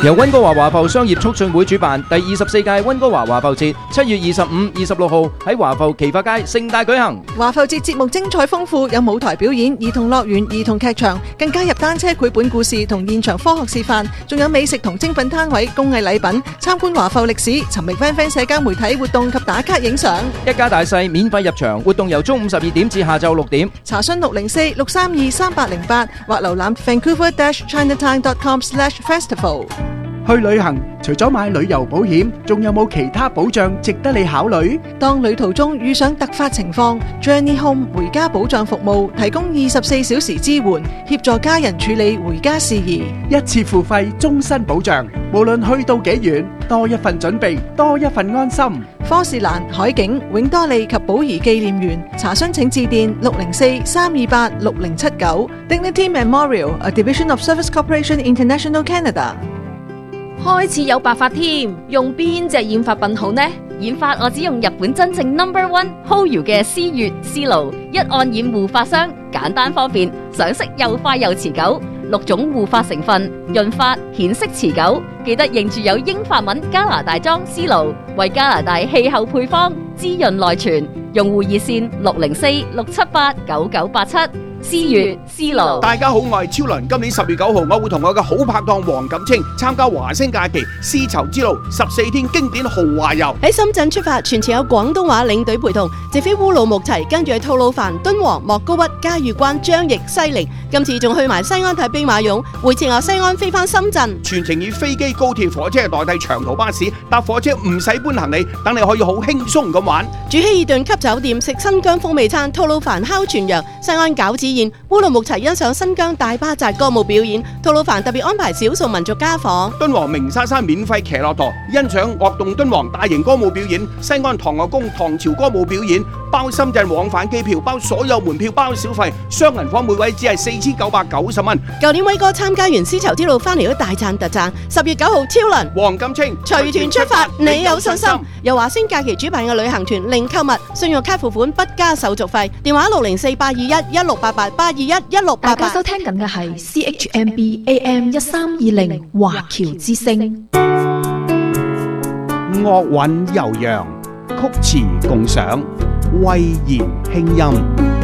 由溫哥華華埠商業促進會主辦第24屆溫哥華華埠節，7月25、26號喺華埠奇發街盛大舉行。 華埠節節目精彩豐富，有舞台表演、兒童樂園、兒童劇場，更加入單車繪本故事同現場科學示範，仲有美食同精品攤位、工藝禮品，參觀華埠歷史，尋覓 FanFan 社交媒體活動及打卡影相。 一家大細免費入場，活動由中午12點至下晝6點。 查詢604-632-3808或瀏覽 vancouver-chinatown.com/festival。 去旅行除咗買旅遊保險，仲有冇其他保障值得你考慮？ 當旅途中遇上突發情況， Journey Home 回家保障服務提供24小時支援，協助家人處理回家事宜。 一次付費，終身保障，無論去到幾遠，多一份準備，多一份安心。 科士蘭、海景、永多利及寶儀紀念園，查詢請致電604-328-6079。Dignity Memorial, a division of Service Corporation International Canada。 開始有白髮添，用邊隻染髮品好呢？染髮我只用日本真正 No.1 Hoyu 嘅思悅思路一按染護髮霜，簡單方便，上色又快又持久，6種護髮成分，潤髮顯色持久。記得認住有英法文加拿大裝思路，為加拿大氣候配方，滋潤內存。用戶熱線604-678-9987。思悅思路。 大家好，我係超倫。今年10月9號，我會同我嘅好拍檔黃錦清參加華星假期絲綢之路14天經典豪華遊。 喺深圳出發，全程有廣東話領隊陪同，直飛烏魯木齊，跟住去吐魯番、敦煌、莫高窟、嘉峪關、張掖、西寧。今次仲去埋西安睇兵馬俑，回程由西安飛翻深圳。 全程以飛機、高鐵、火車代替長途巴士，搭火車唔使搬行李，等你可以好輕鬆咁玩。 住希爾頓級酒店，食新疆風味餐，吐魯番烤全羊，西安餃子宴，烏魯木齊欣賞新疆大巴扎歌舞表演，吐魯番特別安排少數民族家訪， 敦煌鳴沙山免費騎駱駝，欣賞樂動敦煌大型歌舞表演，西安唐樂宮唐朝歌舞表演，包深圳往返機票，包所有門票，包小費，雙銀房每位只係4990蚊。 舊年威哥參加完絲綢之路翻嚟都大讚特讚，10月9號超倫黃錦清隨團出發，你有信心？由華星假期主辦嘅旅行團，零購物，信用卡付款不加手續費，電話604-821-1688-821-1688。 大家收聽緊嘅係 CHMB AM 1320華僑之聲。 樂韻悠揚，曲詞共賞，蔚然輕音。